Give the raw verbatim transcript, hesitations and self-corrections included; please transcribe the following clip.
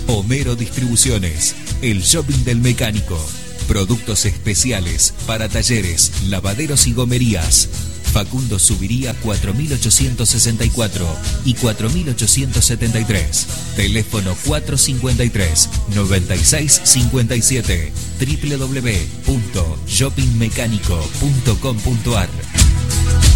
Homero Distribuciones, el shopping del mecánico. Productos especiales para talleres, lavaderos y gomerías. Facundo Subiría cuatro mil ochocientos sesenta y cuatro y cuatro mil ochocientos setenta y tres. Teléfono cuatro cincuenta y tres, noventa y seis cincuenta y siete. doble u doble u doble u punto shopping mecánico punto com punto ar.